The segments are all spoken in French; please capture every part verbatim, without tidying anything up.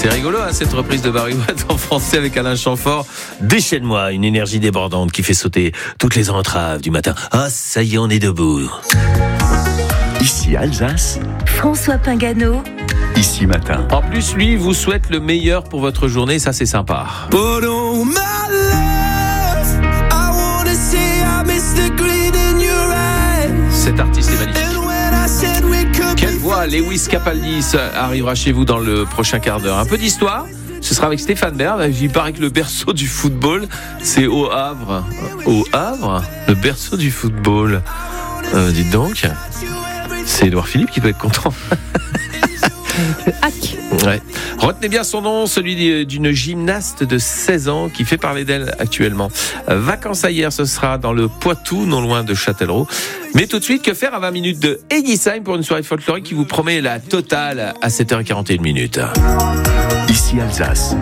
C'est rigolo, hein, cette reprise de Barry White en français avec Alain Chamfort. Déchaîne-moi, une énergie débordante qui fait sauter toutes les entraves du matin. Ah, ça y est, on est debout. Ici Alsace, François Pingano. Ici Matin. En plus, lui, vous souhaite le meilleur pour votre journée, ça c'est sympa. Cet artiste est magnifique. Quelle voix, Lewis Capaldi arrivera chez vous dans le prochain quart d'heure. Un peu d'histoire, ce sera avec Stéphane Bern. Il paraît que le berceau du football, c'est au Havre. Au Havre, le berceau du football. Euh, dites donc, c'est Édouard Philippe qui doit être content. Hack. Ouais. Retenez bien son nom, celui d'une gymnaste de seize ans qui fait parler d'elle actuellement. Vacances ailleurs, ce sera dans le Poitou, non loin de Châtellerault. Mais tout de suite, que faire à vingt minutes de Egisheim pour une soirée folklorique qui vous promet la totale à sept heures quarante et une minutes. Ici Alsace.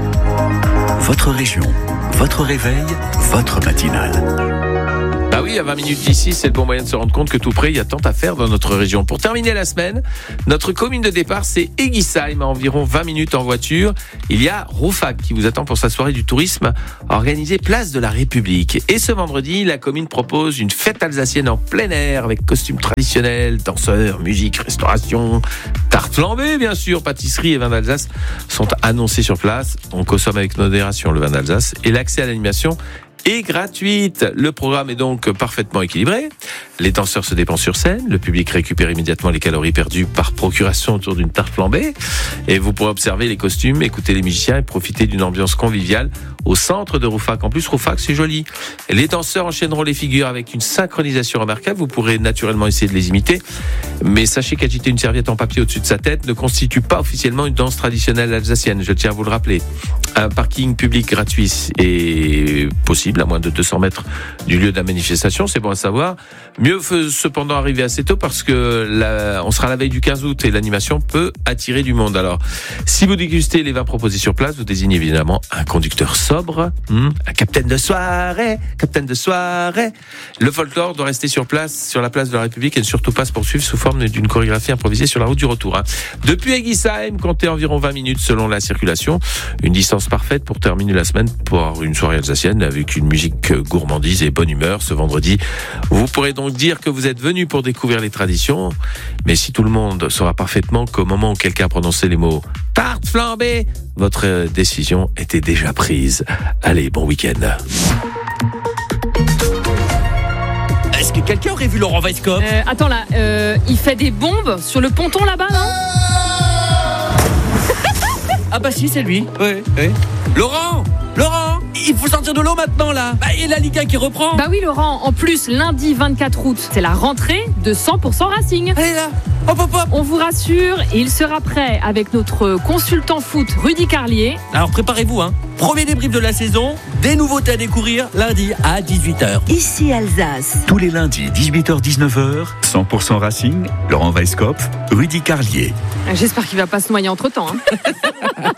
Votre région, votre réveil, votre matinale. Bah oui, à vingt minutes d'ici, c'est le bon moyen de se rendre compte que tout près, il y a tant à faire dans notre région. Pour terminer la semaine, notre commune de départ, c'est Egisheim, à environ vingt minutes en voiture. Il y a Rouffach qui vous attend pour sa soirée du tourisme organisée place de la République. Et ce vendredi, la commune propose une fête alsacienne en plein air avec costumes traditionnels, danseurs, musique, restauration, tarte flambée, bien sûr, pâtisserie et vin d'Alsace sont annoncés sur place. On consomme avec modération le vin d'Alsace et l'accès à l'animation est gratuite. Le programme est donc parfaitement équilibré. Les danseurs se dépensent sur scène, le public récupère immédiatement les calories perdues par procuration autour d'une tarte flambée et vous pourrez observer les costumes, écouter les musiciens et profiter d'une ambiance conviviale au centre de Rouffach. En plus, Rouffach, c'est joli. Les danseurs enchaîneront les figures avec une synchronisation remarquable. Vous pourrez naturellement essayer de les imiter, mais sachez qu'agiter une serviette en papier au-dessus de sa tête ne constitue pas officiellement une danse traditionnelle alsacienne, je tiens à vous le rappeler. Un parking public gratuit est possible à moins de deux cents mètres du lieu de la manifestation, c'est bon à savoir. Mieux cependant arriver assez tôt parce que la, on sera la veille du quinze août et l'animation peut attirer du monde. Alors, si vous dégustez les vins proposés sur place, vous désignez évidemment un conducteur sobre, hmm, un capitaine de soirée, capitaine de soirée. Le folklore doit rester sur place, sur la place de la République et ne surtout pas se poursuivre sous forme d'une chorégraphie improvisée sur la route du retour. Hein. Depuis Egisheim, comptez environ vingt minutes selon la circulation. Une distance parfaite pour terminer la semaine pour une soirée alsacienne avec une musique gourmandise et bonne humeur ce vendredi. Vous pourrez donc dire que vous êtes venu pour découvrir les traditions, mais si tout le monde saura parfaitement qu'au moment où quelqu'un a prononcé les mots « tarte flambée », votre décision était déjà prise. Allez, bon week-end. Est-ce que quelqu'un aurait vu Laurent Weisskopf ? Euh, attends là, euh, il fait des bombes sur le ponton là-bas, non ? Ah bah si, c'est lui. Oui, oui. Laurent Laurent Il faut sortir de l'eau maintenant là. Bah, et la Ligue un qui reprend. Bah oui Laurent, en plus lundi vingt-quatre août, c'est la rentrée de cent pour cent Racing. Allez là, hop hop hop. On vous rassure, il sera prêt avec notre consultant foot Rudy Carlier. Alors préparez-vous hein. Premier débrief de la saison, des nouveautés à découvrir lundi à dix-huit heures. Ici Alsace. Tous les lundis, dix-huit heures dix-neuf heures, cent pour cent Racing, Laurent Weisskopf, Rudy Carlier. J'espère qu'il va pas se noyer entre-temps. Hein.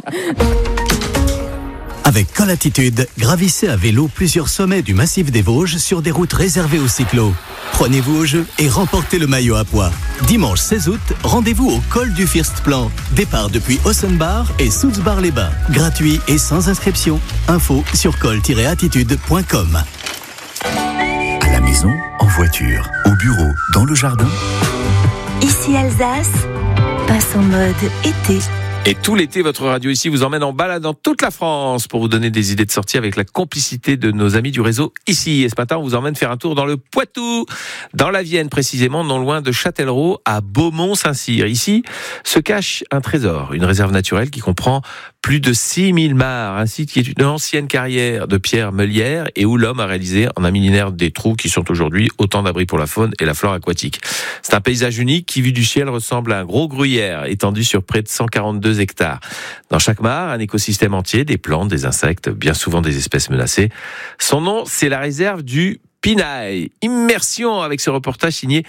Avec Colatitude, gravissez à vélo plusieurs sommets du massif des Vosges sur des routes réservées aux cyclos. Prenez-vous au jeu et remportez le maillot à pois. Dimanche seize août, rendez-vous au col du Firstplan. Départ depuis Ossenbar et Soultzbar-les-Bains. Gratuit et sans inscription. Info sur col tiret attitude point com. À la maison, en voiture, au bureau, dans le jardin. Ici Alsace, passe en mode été. Et tout l'été, votre radio ici vous emmène en balade dans toute la France pour vous donner des idées de sortie avec la complicité de nos amis du réseau ici. Et ce matin, on vous emmène faire un tour dans le Poitou, dans la Vienne précisément, non loin de Châtellerault, à Beaumont-Saint-Cyr. Ici se cache un trésor, une réserve naturelle qui comprend plus de six mille mares, un site qui est une ancienne carrière de pierre meulière et où l'homme a réalisé en un millénaire des trous qui sont aujourd'hui autant d'abris pour la faune et la flore aquatique. C'est un paysage unique qui, vu du ciel, ressemble à un gros gruyère étendu sur près de cent quarante-deux hectares. Dans chaque mare, un écosystème entier, des plantes, des insectes, bien souvent des espèces menacées. Son nom, c'est la réserve du Pinail. Immersion avec ce reportage signé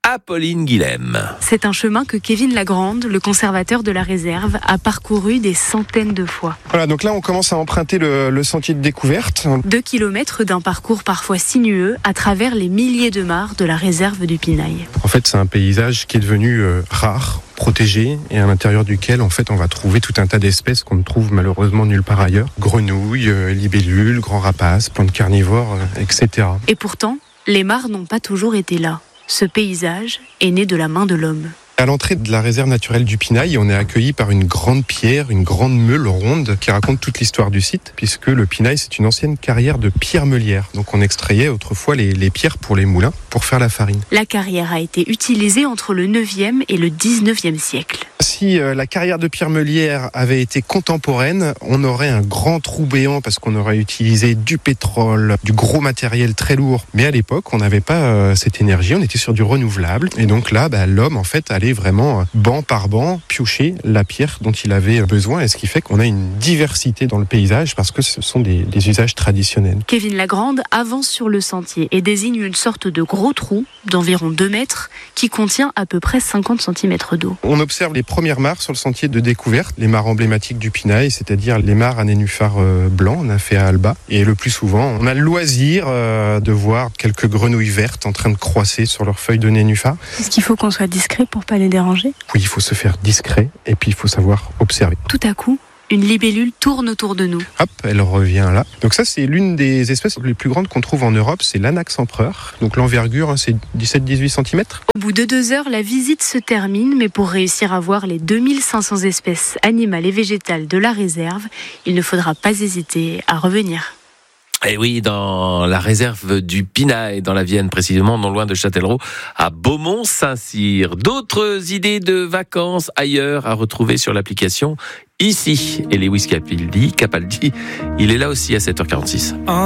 Apolline Guilhem. C'est un chemin que Kevin Lagrande, le conservateur de la réserve, a parcouru des centaines de fois. Voilà, donc là on commence à emprunter le, le sentier de découverte. Deux kilomètres d'un parcours parfois sinueux à travers les milliers de mares de la réserve du Pinail. En fait, c'est un paysage qui est devenu euh, rare, protégé, et à l'intérieur duquel en fait on va trouver tout un tas d'espèces qu'on ne trouve malheureusement nulle part ailleurs. Grenouilles, euh, libellules, grands rapaces, plantes carnivores, euh, et cetera. Et pourtant, les mares n'ont pas toujours été là. Ce paysage est né de la main de l'homme. À l'entrée de la réserve naturelle du Pinail, on est accueilli par une grande pierre, une grande meule ronde qui raconte toute l'histoire du site, puisque le Pinail, c'est une ancienne carrière de pierre meulière. Donc on extrayait autrefois les, les pierres pour les moulins, pour faire la farine. La carrière a été utilisée entre le neuvième et le dix-neuvième siècle. Si euh, la carrière de pierre meulière avait été contemporaine, on aurait un grand trou béant parce qu'on aurait utilisé du pétrole, du gros matériel très lourd. Mais à l'époque, on n'avait pas euh, cette énergie, on était sur du renouvelable. Et donc là, bah, l'homme, en fait, allait vraiment, banc par banc, piocher la pierre dont il avait besoin. Et ce qui fait qu'on a une diversité dans le paysage parce que ce sont des, des usages traditionnels. Kevin Lagrande avance sur le sentier et désigne une sorte de gros trou d'environ deux mètres qui contient à peu près cinquante centimètres d'eau. On observe les premières mares sur le sentier de découverte, les mares emblématiques du Pinail, c'est-à-dire les mares à nénuphars euh, blancs, nymphéa alba. Et le plus souvent, on a le loisir euh, de voir quelques grenouilles vertes en train de croisser sur leurs feuilles de nénuphar. Est-ce qu'il faut qu'on soit discret pour pas les déranger ? Oui, il faut se faire discret et puis il faut savoir observer. Tout à coup, une libellule tourne autour de nous. Hop, elle revient là. Donc ça, c'est l'une des espèces les plus grandes qu'on trouve en Europe, c'est l'Anax empereur. Donc l'envergure, hein, c'est dix-sept à dix-huit centimètres. Au bout de deux heures, la visite se termine, mais pour réussir à voir les deux mille cinq cents espèces animales et végétales de la réserve, il ne faudra pas hésiter à revenir. Et oui, dans la réserve du Pinail, dans la Vienne précisément, non loin de Châtellerault, à Beaumont-Saint-Cyr. D'autres idées de vacances ailleurs à retrouver sur l'application ici. Et Lewis Capaldi, Capaldi, il est là aussi à sept heures quarante-six.